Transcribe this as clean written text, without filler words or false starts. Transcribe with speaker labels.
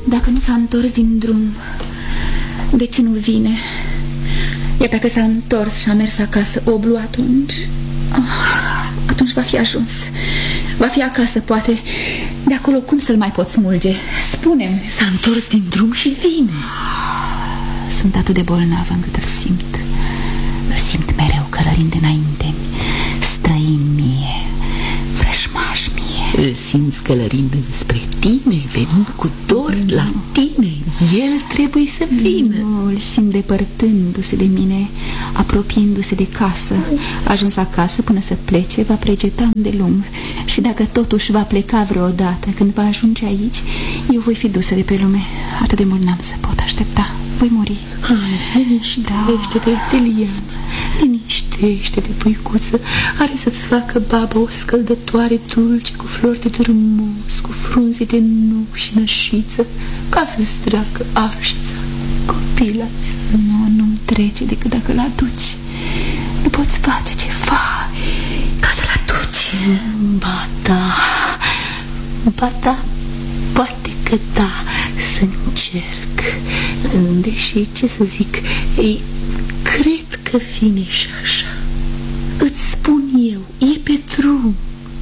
Speaker 1: Dacă nu s-a întors din drum, de ce nu vine? Iar dacă s-a întors și a mers acasă, Oblu, atunci va fi ajuns. Va fi acasă, poate. De acolo cum să-l mai pot smulge? Spune-mi.
Speaker 2: S-a întors din drum și vine.
Speaker 1: Sunt atât de bolnavă încât îl simt. Îl simt mereu călărind înainte, străin mie, vrăjmaș mie.
Speaker 2: Îl simți călărind înspre tine, venind cu dor la tine. El trebuie să vină.
Speaker 1: Nu, îl simt depărtându-se de mine, apropiindu-se de casă. Ajuns acasă, până să plece, va pregeta îndelung. Și dacă totuși va pleca vreodată, când va ajunge aici, eu voi fi dusă de pe lume. Atât de mult n-am să pot aștepta. Voi muri.
Speaker 2: Hai, liniștește-te, Liliana. Liniștește-te, puicuță. Are să-ți facă baba o scăldătoare dulce cu flori de dărâmos, cu frunze de nuc și nășiță, ca să-ți treacă arșița, copila mea.
Speaker 1: Nu-mi trece decât dacă l-aduci. Nu poți face ceva ca să-l aduci.
Speaker 2: Ba da, poate că da, să încerc. Deși, ce să zic, cred că vine și așa. Îți spun eu, e pe drum.